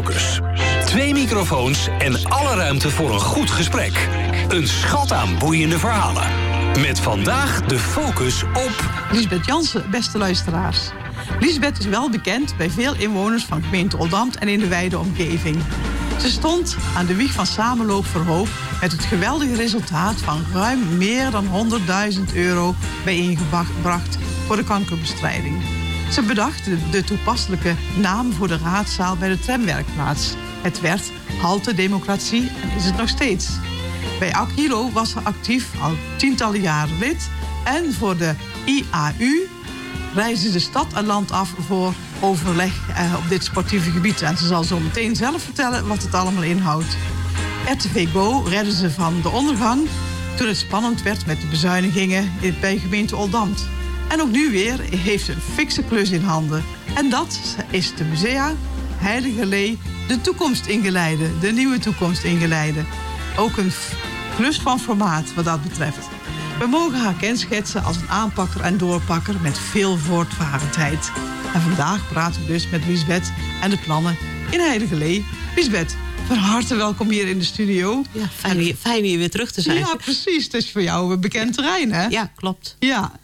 Focus. 2 microfoons en alle ruimte voor een goed gesprek. Een schat aan boeiende verhalen. Met vandaag de focus op... Liesbeth Jansen, beste luisteraars. Liesbeth is wel bekend bij veel inwoners van gemeente Oldambt en in de wijde omgeving. Ze stond aan de wieg van Samenloop voor Hoop met het geweldige resultaat van ruim meer dan €100.000 bijeengebracht voor de kankerbestrijding. Ze bedacht de toepasselijke naam voor de raadzaal bij de tramwerkplaats. Het werd Halte Democratie en is het nog steeds. Bij Akilo was ze actief al tientallen jaren lid. En voor de IAU reisde de stad en land af voor overleg op dit sportieve gebied. En ze zal zo meteen zelf vertellen wat het allemaal inhoudt. RTV Go redde ze van de ondergang toen het spannend werd met de bezuinigingen bij gemeente Oldambt. En ook nu weer heeft ze een fikse klus in handen. En dat is de musea Heilige Lee, de toekomst ingeleiden, de nieuwe toekomst ingeleiden. Ook een klus van formaat wat dat betreft. We mogen haar kenschetsen als een aanpakker en doorpakker met veel voortvarendheid. En vandaag praten we dus met Liesbeth en de plannen in Heilige Lee. Liesbeth, van harte welkom hier in de studio. Ja, fijn hier weer terug te zijn. Ja, precies. Het is voor jou een bekend terrein, hè? Ja, klopt. Ja.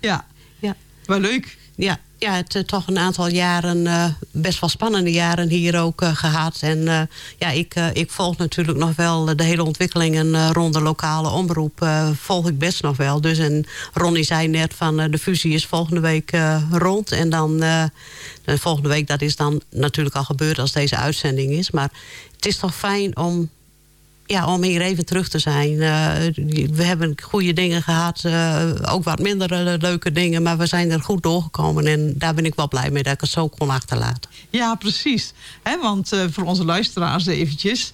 Wel leuk. Ja, het toch een aantal jaren, best wel spannende jaren hier ook gehad. En ik volg natuurlijk nog wel de hele ontwikkelingen rond de lokale omroep. Volg ik best nog wel. Dus en Ronnie zei net van de fusie is volgende week rond. En dan de volgende week, dat is dan natuurlijk al gebeurd als deze uitzending is. Maar het is toch fijn om hier even terug te zijn. We hebben goede dingen gehad. Ook wat minder leuke dingen. Maar we zijn er goed doorgekomen. En daar ben ik wel blij mee dat ik het zo kon achterlaten. Ja, precies. Want voor onze luisteraars eventjes.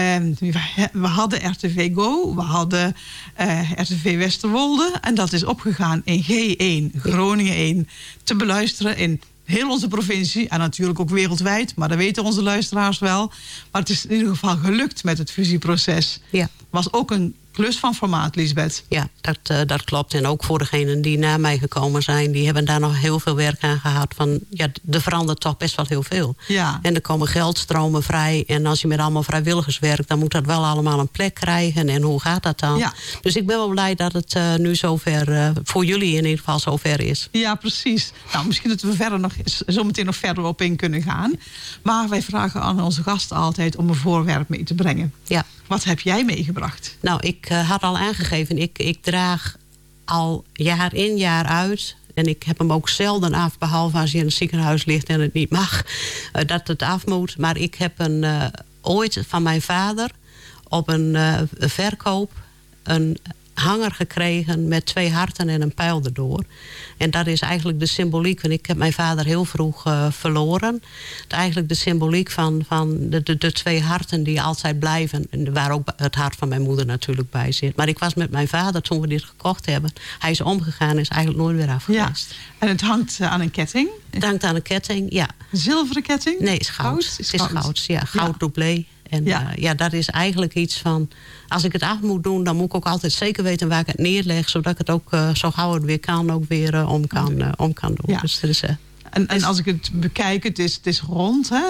We hadden RTV Go. We hadden RTV Westerwolde. En dat is opgegaan in G1, Groningen 1. Te beluisteren in heel onze provincie en natuurlijk ook wereldwijd. Maar dat weten onze luisteraars wel. Maar het is in ieder geval gelukt met het fusieproces. Ja. Was ook een klus van formaat, Liesbeth. Ja, dat klopt. En ook voor degenen die na mij gekomen zijn, die hebben daar nog heel veel werk aan gehad. Er verandert toch best wel heel veel. Ja. En er komen geldstromen vrij. En als je met allemaal vrijwilligers werkt, dan moet dat wel allemaal een plek krijgen. En hoe gaat dat dan? Ja. Dus ik ben wel blij dat het nu zover, voor jullie in ieder geval zover is. Ja, precies. Nou, misschien dat we zo meteen nog verder op in kunnen gaan. Maar wij vragen aan onze gasten altijd om een voorwerp mee te brengen. Ja. Wat heb jij meegebracht? Nou, ik had al aangegeven, ik draag al jaar in jaar uit. En ik heb hem ook zelden af, behalve als je in het ziekenhuis ligt en het niet mag, dat het af moet. Maar ik heb ooit van mijn vader op een verkoop een hanger gekregen met 2 harten en een pijl erdoor. En dat is eigenlijk de symboliek. Want ik heb mijn vader heel vroeg verloren. Eigenlijk de symboliek van de 2 harten die altijd blijven. En waar ook het hart van mijn moeder natuurlijk bij zit. Maar ik was met mijn vader toen we dit gekocht hebben. Hij is omgegaan en is eigenlijk nooit weer af geweest. Ja. En het hangt aan een ketting? Het hangt aan een ketting, ja. Een zilveren ketting? Nee, het is goud. Het is goud, ja. Goud doublé. En dat is eigenlijk iets van, als ik het af moet doen, dan moet ik ook altijd zeker weten waar ik het neerleg, zodat ik het ook zo gauw het weer kan, ook weer om kan doen. Ja. Dus dat is, en als ik het bekijk, het is rond, hè?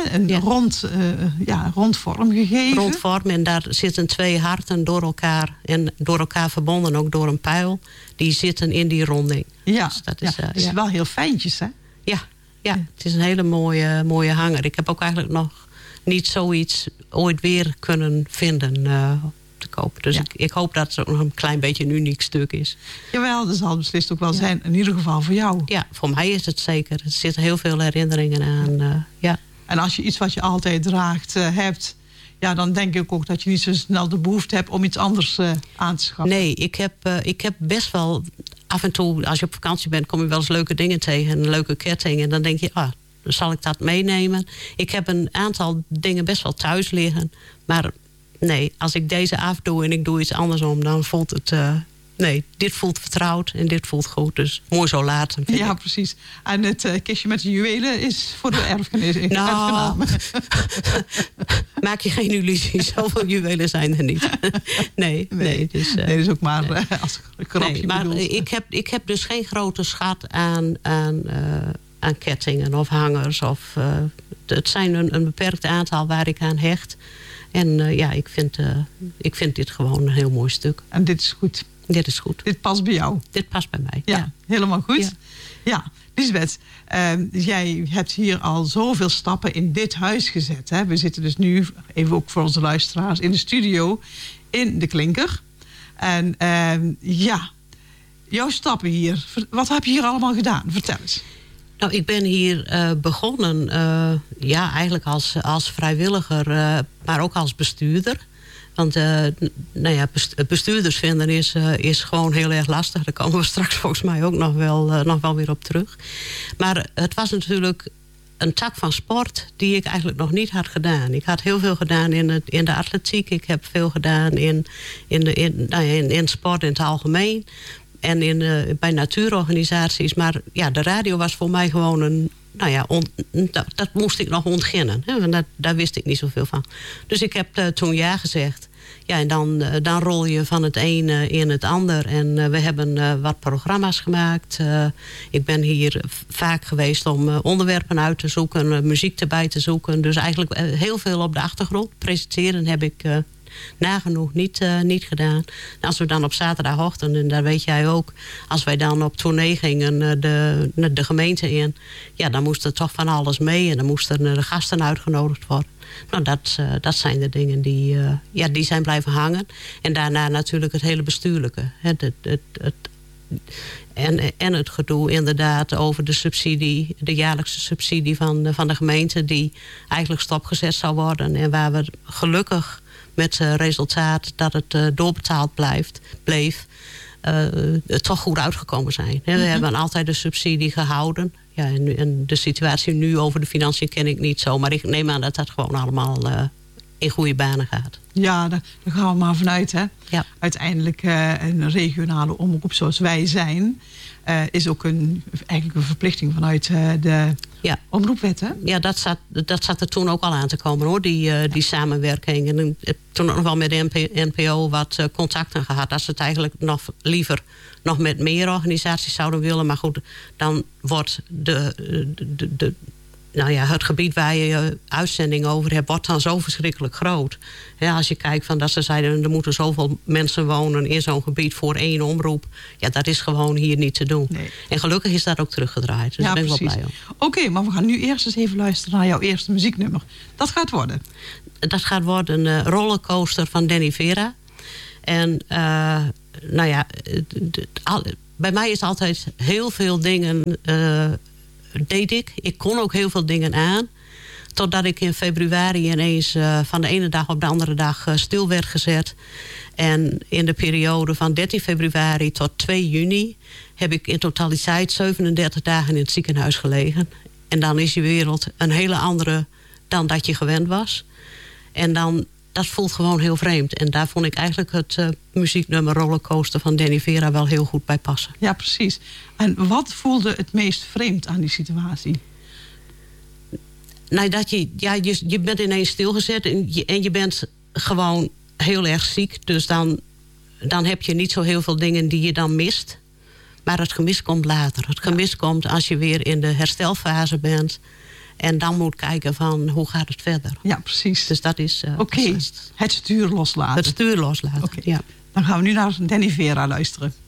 Rond vorm gegeven. Rond vorm, en daar zitten 2 harten door elkaar verbonden, ook door een pijl. Die zitten in die ronding. Ja, dus dat is, het is wel heel fijntjes, hè? Ja, het is een hele mooie hanger. Ik heb ook eigenlijk nog niet zoiets ooit weer kunnen vinden te kopen. Dus ik hoop dat het ook nog een klein beetje een uniek stuk is. Jawel, dat zal beslist ook wel zijn. In ieder geval voor jou. Ja, voor mij is het zeker. Er zitten heel veel herinneringen aan. En als je iets wat je altijd draagt hebt, dan denk ik ook dat je niet zo snel de behoefte hebt om iets anders aan te schaffen. Nee, ik heb best wel af en toe, als je op vakantie bent, kom je wel eens leuke dingen tegen. Een leuke ketting. En dan denk je, dan zal ik dat meenemen. Ik heb een aantal dingen best wel thuis liggen. Maar nee, als ik deze afdoe en ik doe iets andersom, dan voelt het dit voelt vertrouwd en dit voelt goed. Dus mooi zo laten. Ja, precies. En het kistje met de juwelen is voor de erfgenamen. Maak je geen illusies. Zoveel juwelen zijn er niet. Nee. Dus, dat is ook maar als grapje maar bedoeld. ik heb dus geen grote schat aan kettingen of hangers. het zijn een beperkt aantal waar ik aan hecht. En ik vind dit gewoon een heel mooi stuk. En dit is goed? Dit is goed. Dit past bij jou? Dit past bij mij, ja. Helemaal goed. Ja. Liesbeth, jij hebt hier al zoveel stappen in dit huis gezet. Hè? We zitten dus nu, even ook voor onze luisteraars, in de studio in de Klinker. En jouw stappen hier. Wat heb je hier allemaal gedaan? Vertel eens. Nou, ik ben hier begonnen eigenlijk als vrijwilliger, maar ook als bestuurder. Want bestuurders vinden is gewoon heel erg lastig. Daar komen we straks volgens mij ook nog wel weer op terug. Maar het was natuurlijk een tak van sport die ik eigenlijk nog niet had gedaan. Ik had heel veel gedaan in de atletiek. Ik heb veel gedaan in sport in het algemeen. En bij natuurorganisaties. Maar ja, de radio was voor mij gewoon dat moest ik nog ontginnen. Hè, want daar wist ik niet zoveel van. Dus ik heb toen ja gezegd. Ja, en dan rol je van het een in het ander. En we hebben wat programma's gemaakt. Ik ben hier vaak geweest om onderwerpen uit te zoeken. Muziek erbij te zoeken. Dus eigenlijk heel veel op de achtergrond. Presenteren heb ik nagenoeg niet gedaan. En als we dan op zaterdagochtend, en daar weet jij ook, als wij dan op tournee gingen de gemeente in, ja, dan moest er toch van alles mee en dan moesten de gasten uitgenodigd worden. Nou, dat zijn de dingen die zijn blijven hangen. En daarna natuurlijk het hele bestuurlijke. En het gedoe inderdaad over de subsidie, de jaarlijkse subsidie van de gemeente, die eigenlijk stopgezet zou worden. En waar we gelukkig met resultaat dat het doorbetaald bleef, toch goed uitgekomen zijn. We hebben altijd de subsidie gehouden. Ja, en de situatie nu over de financiën ken ik niet zo. Maar ik neem aan dat dat gewoon allemaal in goede banen gaat. Ja, daar gaan we maar vanuit. Hè? Ja. Uiteindelijk een regionale omroep zoals wij zijn, is ook eigenlijk een verplichting vanuit de omroepwet. Hè? Ja, dat zat er toen ook al aan te komen, hoor, die samenwerking. En toen ook nog wel met de NPO wat contacten gehad. Dat ze het eigenlijk liever nog met meer organisaties zouden willen. Maar goed, dan wordt het gebied waar je uitzending over hebt, wordt dan zo verschrikkelijk groot. Ja, als je kijkt van dat ze zeiden, er moeten zoveel mensen wonen in zo'n gebied voor één omroep. Ja, dat is gewoon hier niet te doen. Nee. En gelukkig is dat ook teruggedraaid. Dus daar ben ik wel blij om. Oké, maar we gaan nu eerst eens even luisteren naar jouw eerste muzieknummer. Dat gaat worden? Dat gaat worden een Rollercoaster van Danny Vera. En bij mij is altijd heel veel dingen deed ik. Ik kon ook heel veel dingen aan. Totdat ik in februari ineens van de ene dag op de andere dag stil werd gezet. En in de periode van 13 februari tot 2 juni... heb ik in totaliteit 37 dagen in het ziekenhuis gelegen. En dan is je wereld een hele andere dan dat je gewend was. En dan, dat voelt gewoon heel vreemd. En daar vond ik eigenlijk het muzieknummer Rollercoaster van Danny Vera wel heel goed bij passen. Ja, precies. En wat voelde het meest vreemd aan die situatie? Nou, dat je bent ineens stilgezet en je bent gewoon heel erg ziek. Dus dan heb je niet zo heel veel dingen die je dan mist. Maar het gemis komt later. Het gemis komt als je weer in de herstelfase bent. En dan moet kijken van hoe gaat het verder. Ja, precies. Dus dat is... Oké, het stuur loslaten. Het stuur loslaten, ja. Dan gaan we nu naar Danny Vera luisteren.